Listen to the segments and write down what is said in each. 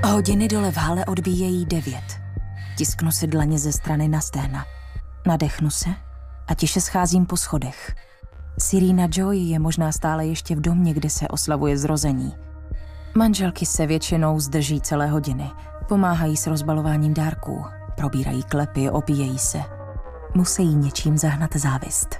Hodiny dole v hale odbíjejí 9. Tisknu si dlaně ze strany na sténa. Nadechnu se a tiše scházím po schodech. Serena Joy je možná stále ještě v domě, kde se oslavuje zrození. Manželky se většinou zdrží celé hodiny. Pomáhají s rozbalováním dárků, probírají klepy, opíjejí se. Musí něčím zahnat závist.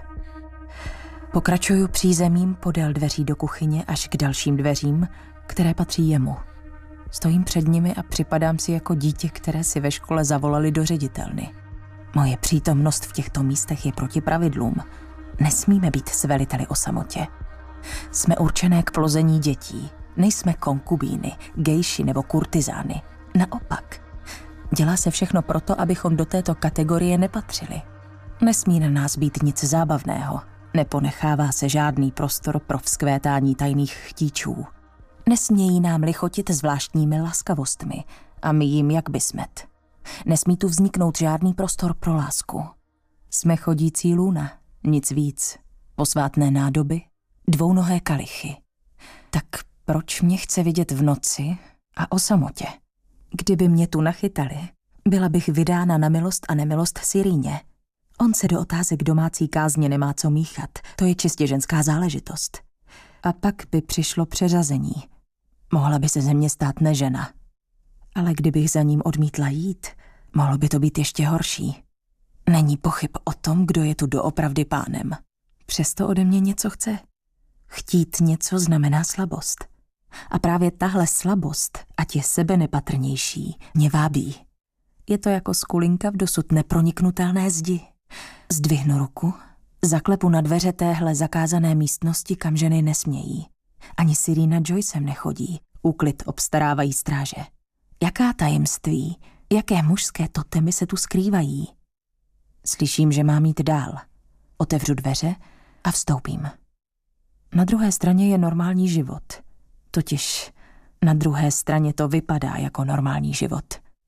Pokračuju přízemím podél dveří do kuchyně až k dalším dveřím, které patří jemu. Stojím před nimi a připadám si jako dítě, které si ve škole zavolali do ředitelny. Moje přítomnost v těchto místech je proti pravidlům. Nesmíme být s veliteli o samotě. Jsme určené k plození dětí. Nejsme konkubíny, gejši nebo kurtizány. Naopak. Dělá se všechno proto, abychom do této kategorie nepatřili. Nesmí na nás být nic zábavného. Neponechává se žádný prostor pro vzkvétání tajných chtíčů. Nesmějí nám lichotit zvláštními laskavostmi a my jim jak by smet. Nesmí tu vzniknout žádný prostor pro lásku. Jsme chodící lůna, nic víc. Posvátné nádoby, dvounohé kalichy. Tak proč mě chce vidět v noci a o samotě? Kdyby mě tu nachytali, byla bych vydána na milost a nemilost Siríně. On se do otázek domácí kázně nemá co míchat, to je čistě ženská záležitost. A pak by přišlo přeřazení. Mohla by se ze mě stát nežena. Ale kdybych za ním odmítla jít, mohlo by to být ještě horší. Není pochyb o tom, kdo je tu doopravdy pánem. Přesto ode mě něco chce. Chtít něco znamená slabost. A právě tahle slabost, ať je sebenepatrnější, mě vábí. Je to jako skulinka v dosud neproniknutelné zdi. Zdvihnu ruku, zaklepu na dveře téhle zakázané místnosti, kam ženy nesmějí. Ani Serena Joy sem nechodí, úklid obstarávají stráže. Jaká tajemství, jaké mužské totemy se tu skrývají? Slyším, že mám jít dál. Otevřu dveře a vstoupím. Na druhé straně je normální život. Totiž na druhé straně to vypadá jako normální život.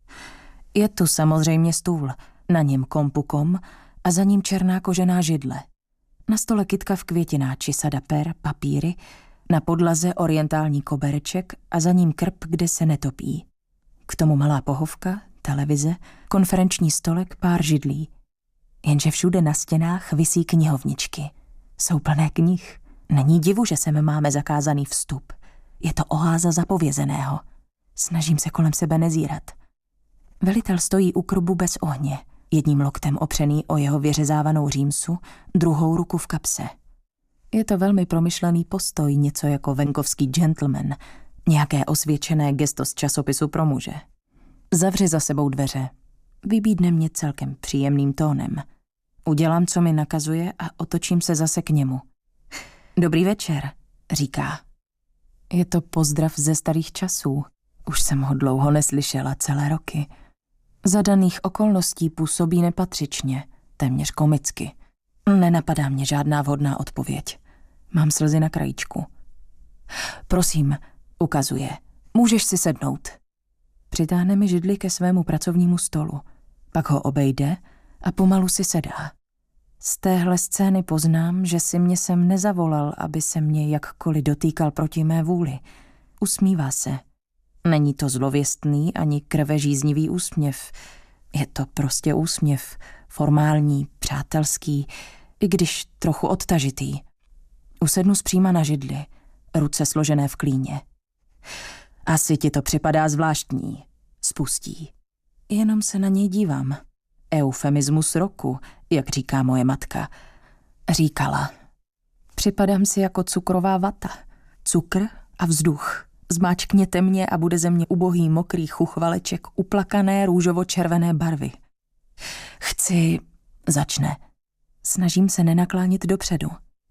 Je tu samozřejmě stůl, na něm kompukom a za ním černá kožená židle. Na stole kytka v květináči, sada per, papíry, na podlaze orientální kobereček a za ním krb, kde se netopí. K tomu malá pohovka, televize, konferenční stolek, pár židlí. Jenže všude na stěnách visí knihovničky. Jsou plné knih. Není divu, že sem máme zakázaný vstup. Je to oáza zapovězeného. Snažím se kolem sebe nezírat. Velitel stojí u krubu bez ohně, jedním loktem opřený o jeho vyřezávanou římsu, druhou ruku v kapse. Je to velmi promyšlený postoj, něco jako venkovský gentleman, nějaké osvědčené gesto z časopisu pro muže. Zavři za sebou dveře. Vybídne mě celkem příjemným tónem. Udělám, co mi nakazuje a otočím se zase k němu. Dobrý večer, říká. Je to pozdrav ze starých časů. Už jsem ho dlouho neslyšela, celé roky. Za daných okolností působí nepatřičně, téměř komicky. Nenapadá mě žádná vhodná odpověď. Mám slzy na krajíčku. Prosím, ukazuje. Můžeš si sednout. Přitáhne mi židli ke svému pracovnímu stolu. Pak ho obejde a pomalu si sedá. Z téhle scény poznám, že si mě sem nezavolal, aby se mě jakkoliv dotýkal proti mé vůli. Usmívá se. Není to zlověstný ani krvežíznivý úsměv. Je to prostě úsměv, formální, přátelský, i když trochu odtažitý. Usednu zpříma na židli, ruce složené v klíně. Asi ti to připadá zvláštní, spustí. Jenom se na něj dívám. Eufemismus roku, jak říká moje matka. Říkala. Připadám si jako cukrová vata. Cukr a vzduch. Zmáčkněte mě a bude ze mě ubohý mokrý chuchvaleček uplakané růžovo-červené barvy. Začne. Snažím se nenaklánět dopředu.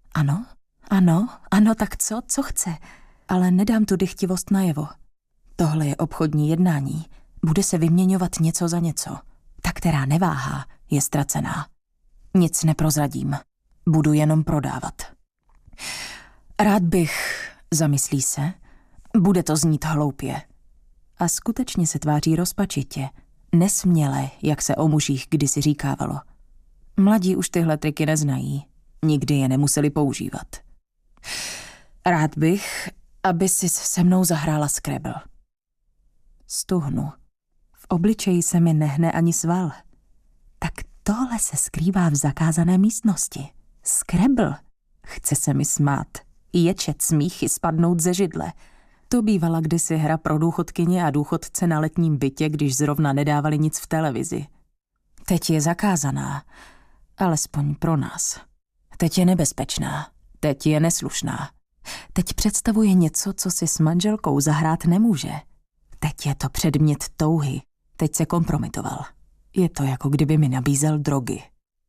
Ano, tak co chce? Ale nedám tu dychtivost najevo. Tohle je obchodní jednání. Bude se vyměňovat něco za něco. Ta, která neváhá, je ztracená. Nic neprozradím. Budu jenom prodávat. Rád bych, zamyslí se, bude to znít hloupě. A skutečně se tváří rozpačitě, nesměle, jak se o mužích kdysi říkávalo. Mladí už tyhle triky neznají, nikdy je nemuseli používat. Rád bych, aby si se mnou zahrála Scrabble. Stuhnu. V obličeji se mi nehne ani sval. Tak tohle se skrývá v zakázané místnosti. Scrabble. Chce se mi smát. Ječet, smíchy, spadnout ze židle. To bývala kdysi hra pro důchodkyně a důchodce na letním bytě, když zrovna nedávali nic v televizi. Teď je zakázaná. Alespoň pro nás. Teď je nebezpečná. Teď je neslušná. Teď představuje něco, co si s manželkou zahrát nemůže. Teď je to předmět touhy. Teď se kompromitoval. Je to, jako kdyby mi nabízel drogy.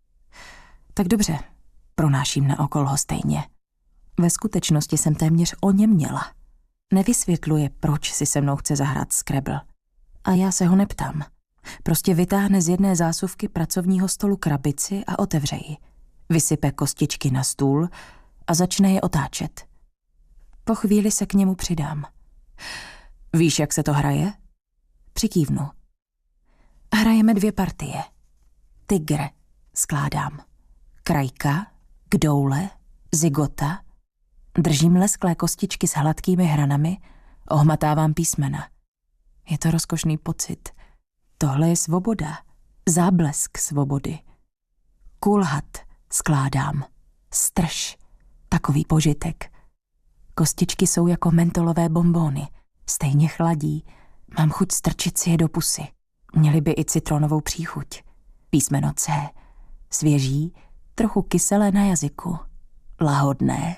Tak dobře, pronáším na oko lhostejně. Ve skutečnosti jsem téměř oněměla. Nevysvětluje, proč si se mnou chce zahrát Scrabble. A já se ho neptám. Prostě vytáhne z jedné zásuvky pracovního stolu krabici a otevře ji. Vysype kostičky na stůl a začne je otáčet. Po chvíli se k němu přidám. Víš, jak se to hraje? Přikývnu. Hrajeme 2 partie. Tygr skládám. Krajka, kdoule, zygota. Držím lesklé kostičky s hladkými hranami, ohmatávám písmena. Je to rozkošný pocit. Tohle je svoboda. Záblesk svobody. Kulhat skládám. Strž. Takový požitek. Kostičky jsou jako mentolové bonbóny. Stejně chladí. Mám chuť strčit si je do pusy. Měly by i citronovou příchuť. Písmeno C. Svěží, trochu kyselé na jazyku. Lahodné.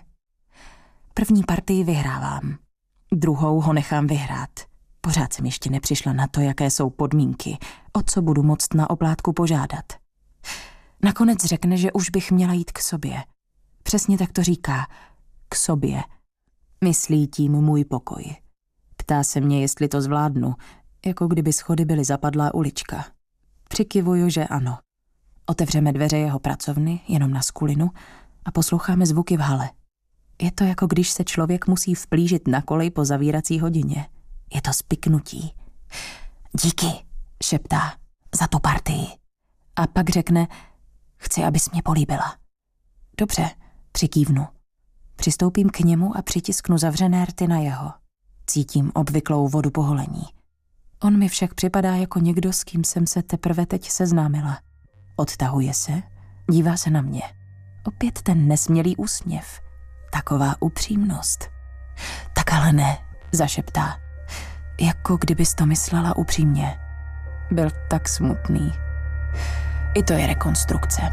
První partii vyhrávám. Druhou ho nechám vyhrát. Pořád jsem ještě nepřišla na to, jaké jsou podmínky, o co budu moct na oplátku požádat. Nakonec řekne, že už bych měla jít k sobě. Přesně tak to říká. K sobě. Myslí tím můj pokoj. Ptá se mě, jestli to zvládnu, jako kdyby schody byly zapadlá ulička. Přikivuju, že ano. Otevřeme dveře jeho pracovny, jenom na skulinu, a posloucháme zvuky v hale. Je to, jako když se člověk musí vplížit na kolej po zavírací hodině. Je to spiknutí. Díky, šeptá, za tu partii. A pak řekne, chci, abys mě políbila. Dobře, přikývnu. Přistoupím k němu a přitisknu zavřené rty na jeho. Cítím obvyklou vodu poholení. On mi však připadá jako někdo, s kým jsem se teprve teď seznámila. Odtahuje se, dívá se na mě. Opět ten nesmělý úsměv. Taková upřímnost. Tak ale ne, zašeptá. Jako kdybys to myslela upřímně. Byl tak smutný. I to je rekonstrukce.